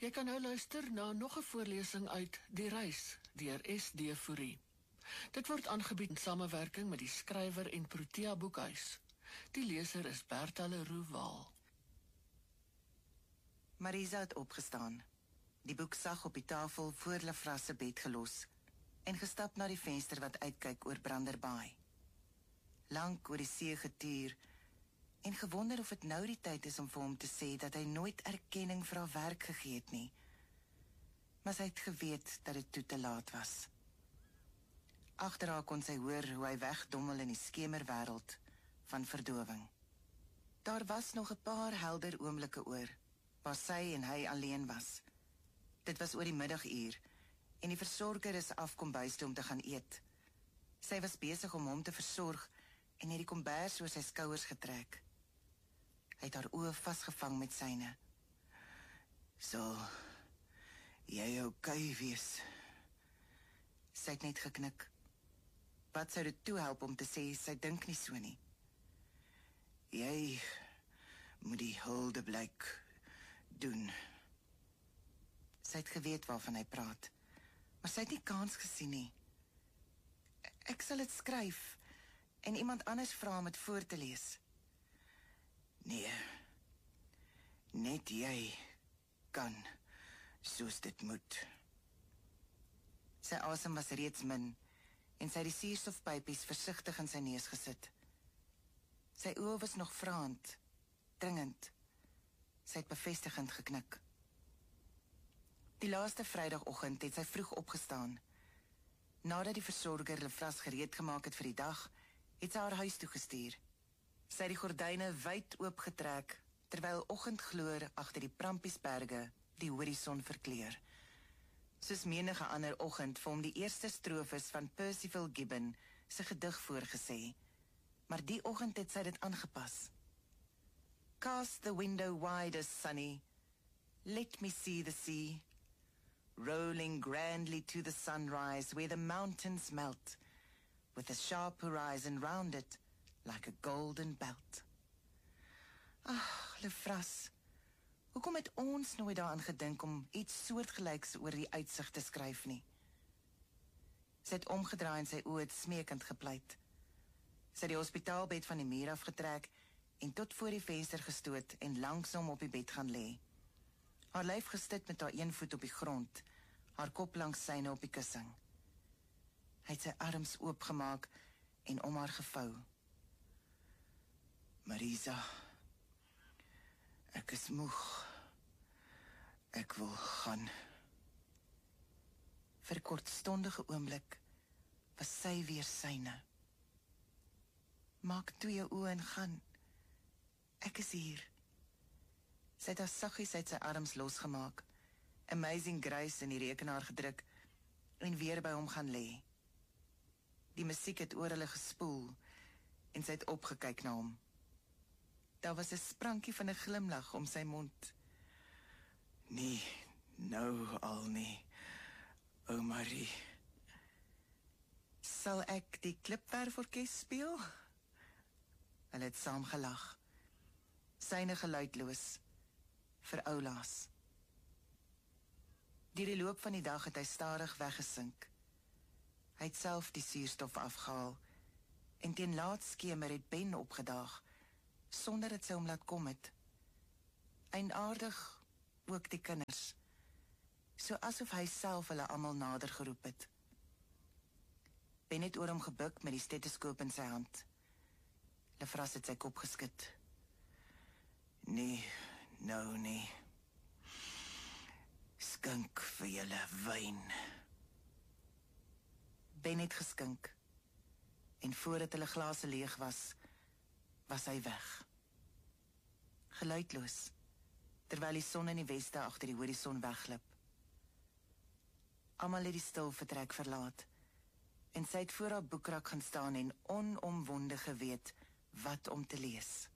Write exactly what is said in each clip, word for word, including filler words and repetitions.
Jy kan nou luister na nog 'n voorlesing uit Die Reis deur S D Fourie. Dit word aangebied in samewerking met die skrywer en Protea Boekhuis. Die leser is Bertha Leroux Waal. Marisa het opgestaan, die boek sag op die tafel voor Lefras se bed gelos en gestap na die venster wat uitkyk oor Branderbaai. Lank oor die see getuur en gewonder of het nou die tyd is om vir hom te sê dat hy nooit erkenning vir haar werk gegee het nie. Maar sy het geweet dat dit toe te laat was. Agter haar kon sy hoor hoe hy wegdommel in die skemerwêreld van verdowing. Daar was nog 'n paar helder oomblikke oor, waar sy en hy alleen was. Dit was oor die middaguur, en die versorger is af kombuis toe om te gaan eet. Sy was besig om hom te versorg, en het die kombers oor sy skouers getrek. Hy het haar oë vasgevang met syne. "Sal jy oukei wees?" Sy het net geknik. Wat sou dit toe help om te sê, sy dink nie so nie. "Jy moet die hulde blyk doen." Sy het geweet waarvan hy praat, maar sy het nie kans gesien nie. "Ek sal dit skryf, en iemand anders vra om dit voor te lees." "Nee, net jy kan, soos dit moet." Sy asem was reeds min, en sy het die suurstofpypies versigtig in sy neus gesit. Sy oë was nog vraand, dringend. Sy het bevestigend geknik. Die laaste Vrydagoggend het sy vroeg opgestaan. Nadat die versorger Lefras gereed gemaak het vir die dag, het sy haar huis toegestuur. Sy het die gordyne wyd oopgetrek, terwyl oggendgloor agter die Prampiesberge die horison verkleur. Soos menige ander oggend vir hom die eerste strofes van Percival Gibbon sy gedig voorgesê, maar die oggend het sy dit aangepas. "Cast the window wider, sunny, let me see the sea, rolling grandly to the sunrise where the mountains melt, with a sharp horizon round it like a golden belt." Ag, Lefras, hoekom het ons nooit daaraan gedink om iets soortgelyks oor die uitsig te skryf nie? Sy het omgedraai en sy oë het smeekend gepleit. Sy het die hospitaalbed van die muur afgetrek en tot voor die venster gestoot en langsaam op die bed gaan lê. Haar lyf gestit met haar een voet op die grond, haar kop langs syne op die kussing. Hy het sy arms oopgemaak en om haar gevou. "Marisa, ek is moeg. Ek wil gaan." Vir 'n kortstondige oomblik was sy weer syne. "Maak toe jou oë en gaan. Ek is hier." Sy het haar saggies uit sy arms losgemaak, Amazing Grace in die rekenaar gedruk en weer by hom gaan lê. Die musiek het oor hulle gespoel en sy het opgekyk na hom. Daar was 'n sprankie van 'n glimlag om sy mond. "Nee, nou al nie, o Marie." "Sal ek die Klipwerforkes speel?" Hulle het saam gelag. Syne geluidloos, vir oulaas. Deur die loop van die dag het hy stadig weggesink. Hy het self die suurstof afgehaal, en teen laat skemer het Ben opgedaag, sonder dat sy hom laat kom het. Eienaardig ook die kinders, so asof hy self hulle almal nader geroep het. Ben het oor hom gebuk met die stetoskoop in sy hand. Lefras het sy kop geskit. "Nee, nou nie. Skink vir julle wyn." Ben het geskink, en voordat hulle glase leeg was, was hy weg. Geluidloos, terwyl die son in die weste agter die horison wegglip. Almal het die stil vertrek verlaat, en sy het voor haar boekrak gaan staan en onomwonde geweet wat om te lees.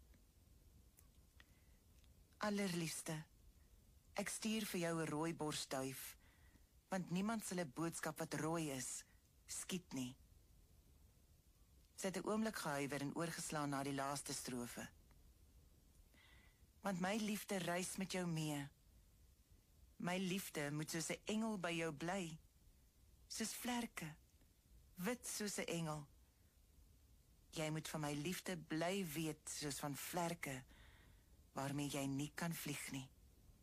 "Allerliefste, ek stuur vir jou 'n rooi borsduif, want niemand sal 'n boodskap wat rooi is, skiet nie." Sy het 'n oomblik gehuiwer en oorgeslaan na die laaste strofe. "Want my liefde reis met jou mee. My liefde moet soos 'n engel by jou bly, soos vlerke, wit soos 'n engel. Jy moet van my liefde bly weet soos van vlerke, waarmee jy nie kan vlieg nie.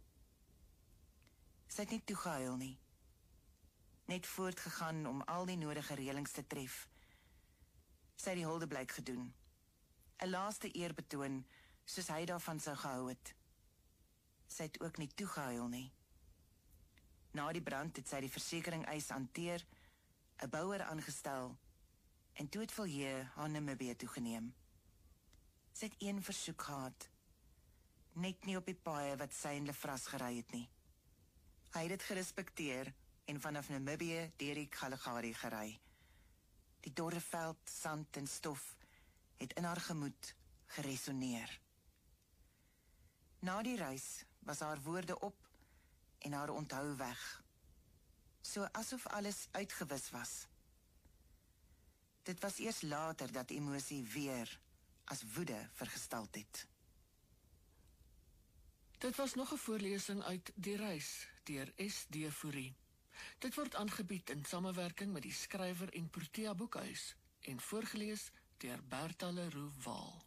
Sy het nie toegehuil nie, net voortgegaan om al die nodige reëlings te tref. Sy het die huldeblyk gedoen, 'n laaste eer betoon, soos hy daarvan sou gehou het. Sy het ook nie toegehuil nie. Na die brand het sy die versekering eis hanteer, 'n bouer aangestel, en toe het Villiers haar Namibië toegeneem. Sy het een versoek gehad, net nie op die paaie wat sy en Lefras gery het nie. Hy het dit gerespekteer en vanaf Namibië deur die Kalahari gery. Die dorre veld, sand en stof het in haar gemoed geresoneer. Na die reis was haar woorde op en haar onthou weg, so asof alles uitgewis was. Dit was eers later dat emosie weer as woede vergestald het. Dit was nog 'n voorlesing uit Die Reis deur S D Fourie. Dit word aangebied in samewerking met die skrywer en Protea Boekhuis en voorgeles deur Bertha Leroux Waal.